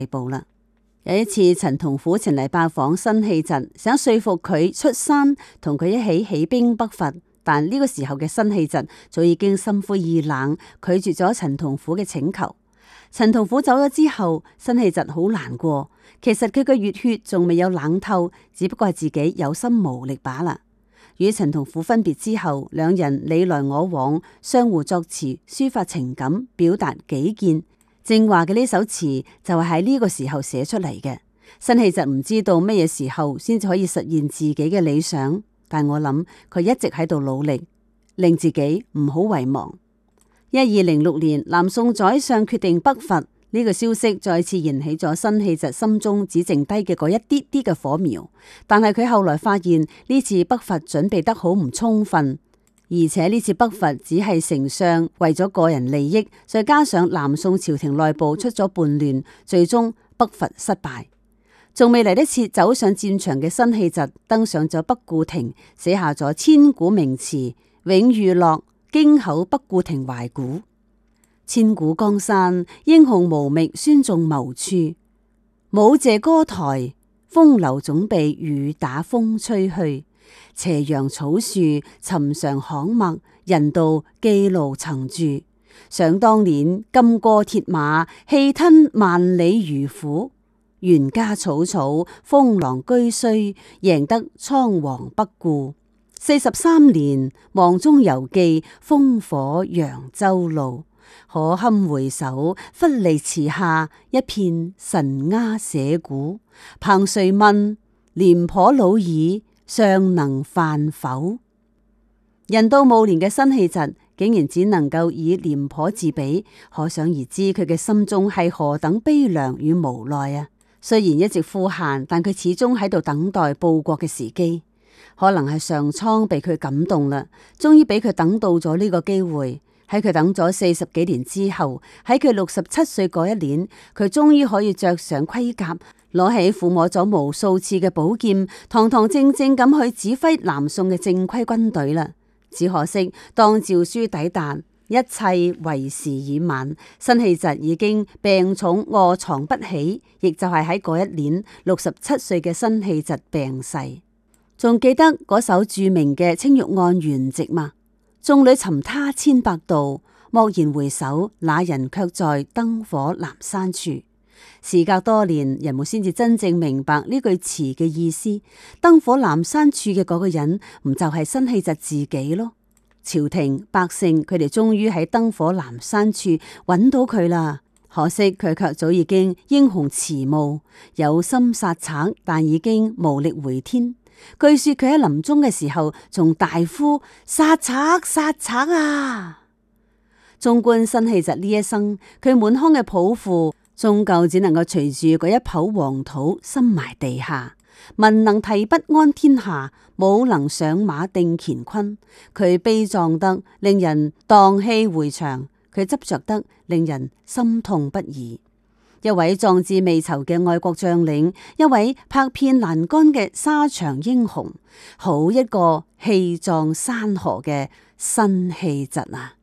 步啦。有一次，陳同甫前嚟拜訪辛棄疾，想說服佢出山同佢一起起兵北伐，但呢個時候嘅辛棄疾早已經心灰意冷，拒絕咗陳同甫嘅請求。陳同甫走咗之後，辛棄疾好難過。其實佢嘅熱血仲未有冷透，只不過係自己有心無力罷啦。與陳同甫分別之後，兩人你來我往，相互作詞，抒發情感，表達己見。正話嘅呢首詞就係喺呢個時候寫出嚟嘅。辛棄疾唔知道乜嘢時候先至可以實現自己嘅理想，但我諗佢一直喺度努力，令自己唔好遺忘。1206年，南宋宰相決定北伐，呢個消息再次燃起咗辛棄疾心中只剩低嘅嗰一啲啲嘅火苗。但係佢後來發現呢次北伐準備得好唔充分。而且呢次北伐只係丞相為咗個人利益，再加上南宋朝廷內部出咗叛亂，最終北伐失敗。仲未嚟得切走上戰場嘅辛棄疾登上咗北固亭，寫下咗千古名詞《永遇樂》，京口北固亭懷古。千古江山，英雄無覓孫仲謀處。舞榭歌台，風流總被雨打風吹去。斜陽草樹，尋常巷陌，人道記路曾住。想當年，金戈鐵馬，氣吞萬里漁夫。袁家草草，風狼居胥，贏得倉皇北顧。43年，望中猶記，烽火揚州路。可堪回首，忽離池下，一片神鴉社鼓。憑誰問，廉頗老矣，尚能飯否？人到暮年嘅辛棄疾竟然只能夠以廉頗自比，可想而知佢嘅心中係何等悲涼與無奈啊！雖然一直呼喊，但佢始終喺度等待報國嘅時機。可能係上蒼被佢感動啦，終於俾佢等到咗呢個機會。喺佢等咗40幾年之後，喺佢67歲嗰一年，佢終於可以着上盔甲，攞起撫摸咗無數次嘅寶劍，堂堂正正咁去指揮南宋嘅正規軍隊啦。只可惜當詔書抵達，一切為時已晚。辛棄疾已經病重臥床不起，亦就係喺嗰一年67歲嘅辛棄疾病逝。仲記得嗰首著名嘅青玉案元夕嘛？眾裏尋他千百度，驀然回首，那人卻在燈火闌珊處。時隔多年，人們先至真正明白呢句詞嘅意思。燈火闌珊處嘅嗰個人，唔就係辛棄疾自己咯？朝廷百姓佢哋終於喺燈火闌珊處揾到佢啦。可惜佢卻早已經英雄遲暮，有心殺賊，但已經無力回天。據說佢喺臨終嘅時候，仲大呼殺賊殺賊啊！縱觀辛棄疾呢一生，佢滿腔嘅抱負，終究只能夠隨住嗰一抔黃土深埋地下。民能提筆安天下，武能上馬定乾坤。佢悲壯得令人蕩氣迴腸，佢執着得令人心痛不已。一位壯志未酬嘅愛國將領，一位拍遍欄杆嘅沙場英雄，好一個氣壯山河嘅辛棄疾啊！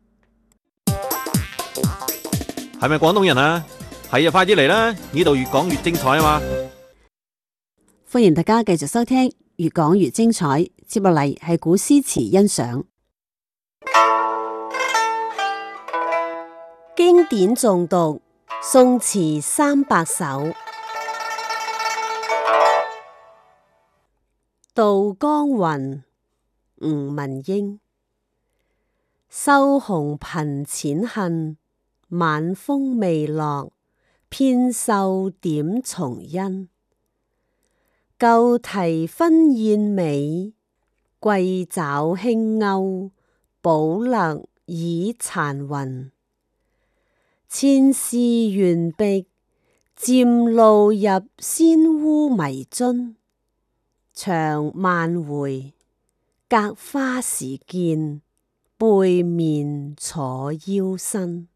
係咪廣東人啊？係啊，快啲嚟啦！呢度越講越精彩啊嘛！ 歡迎大家繼續收聽，越講越精彩。接落嚟係古詩詞欣賞，經典誦讀。宋詞300首。渡江雲，吳文英。繡紅頻淺恨，晚風未落，偏瘦點重恩。舊題分燕尾，桂爪輕勾，寶勒倚殘雲。前事懸壁，漸露入仙烏迷津。長萬回，隔花時見，背面楚腰身。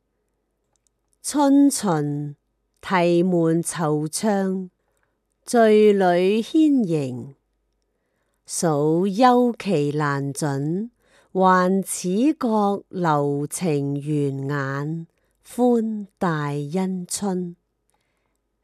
春巡，題門惆悵，醉裏牽迎。數幽期難準，還始覺留情緣眼。寬帶因春。